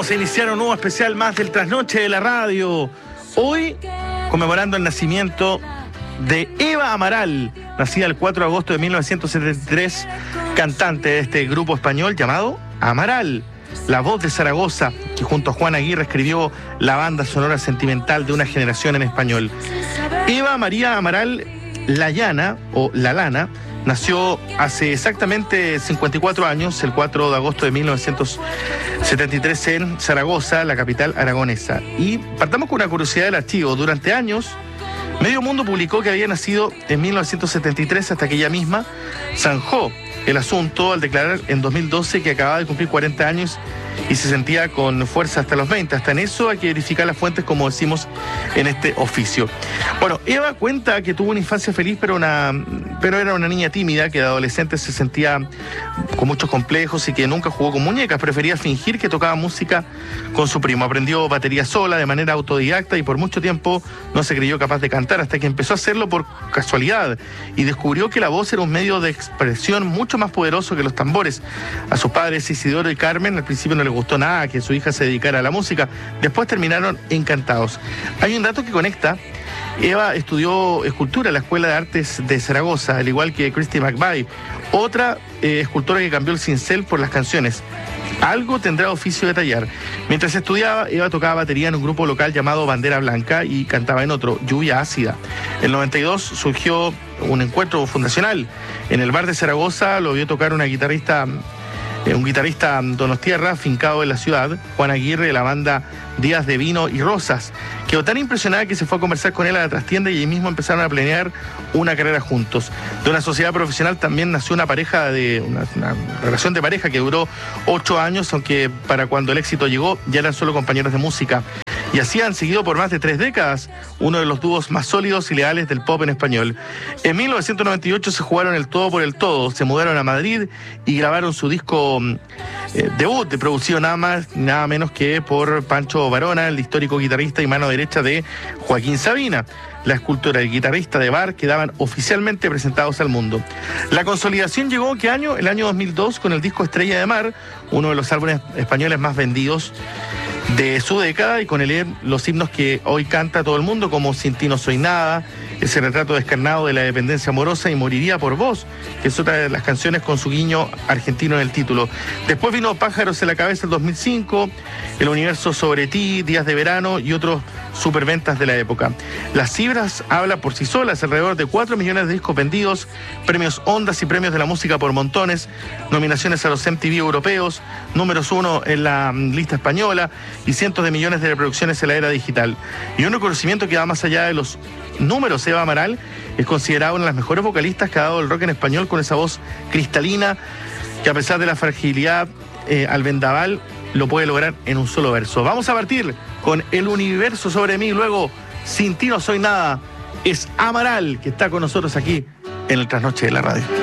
Vamos a iniciar un nuevo especial más del Trasnoche de la Radio. Hoy, conmemorando el nacimiento de Eva Amaral, nacida el 4 de agosto de 1973, cantante de este grupo español llamado Amaral, la voz de Zaragoza, que junto a Juan Aguirre escribió la banda sonora sentimental de una generación en español. Eva María Amaral Layana, o La Lana, nació hace exactamente 54 años, el 4 de agosto de 1973 en Zaragoza, la capital aragonesa. Y partamos con una curiosidad del archivo. Durante años, Medio Mundo publicó que había nacido en 1973 hasta que ella misma zanjó el asunto al declarar en 2012 que acababa de cumplir 40 años y se sentía con fuerza hasta los 20. Hasta en eso hay que verificar las fuentes, como decimos en este oficio. Bueno, Eva cuenta que tuvo una infancia feliz, pero era una niña tímida que de adolescente se sentía con muchos complejos y que nunca jugó con muñecas. Prefería fingir que tocaba música con su primo. Aprendió batería sola, de manera autodidacta, y por mucho tiempo no se creyó capaz de cantar, hasta que empezó a hacerlo por casualidad y descubrió que la voz era un medio de expresión mucho más poderoso que los tambores. A sus padres, Isidoro y Carmen, al principio no les gustó nada que su hija se dedicara a la música. Después terminaron encantados. Hay un dato que conecta. Eva estudió escultura en la Escuela de Artes de Zaragoza, al igual que Christy McVie, otra escultora que cambió el cincel por las canciones. Algo tendrá oficio de tallar. Mientras estudiaba, Eva tocaba batería en un grupo local llamado Bandera Blanca y cantaba en otro, Lluvia Ácida. En el 92 surgió un encuentro fundacional. En el bar de Zaragoza lo vio tocar un guitarrista donostierra, afincado en la ciudad, Juan Aguirre, de la banda Días de Vino y Rosas. Quedó tan impresionada que se fue a conversar con él a la trastienda y ahí mismo empezaron a planear una carrera juntos. De una sociedad profesional también nació una relación de pareja que duró 8 años, aunque para cuando el éxito llegó ya eran solo compañeros de música. Y así han seguido por más de 3 décadas, uno de los dúos más sólidos y leales del pop en español. En 1998 se jugaron el todo por el todo, se mudaron a Madrid y grabaron su disco debut, producido nada más, nada menos que por Pancho Varona, el histórico guitarrista y mano derecha de Joaquín Sabina. La escultora y el guitarrista de bar quedaban oficialmente presentados al mundo. La consolidación llegó, ¿qué año? El año 2002, con el disco Estrella de Mar, uno de los álbumes españoles más vendidos de su década, y con los himnos que hoy canta todo el mundo, como Sin ti no soy nada, ese retrato descarnado de la dependencia amorosa, y Moriría por vos, que es otra de las canciones con su guiño argentino en el título. Después vino Pájaros en la cabeza, el 2005, El universo sobre ti, Días de verano y otros superventas de la época. Las cifras hablan por sí solas: alrededor de 4 millones de discos vendidos, premios Ondas y premios de la música por montones, nominaciones a los MTV europeos, números 1 en la lista española y cientos de millones de reproducciones en la era digital. Y un reconocimiento que va más allá de los números. Eva Amaral es considerada una de las mejores vocalistas que ha dado el rock en español, con esa voz cristalina que, a pesar de la fragilidad al vendaval, lo puede lograr en un solo verso. Vamos a partir con El universo sobre mí, luego Sin ti no soy nada. Es Amaral, que está con nosotros aquí en el Trasnoche de la Radio.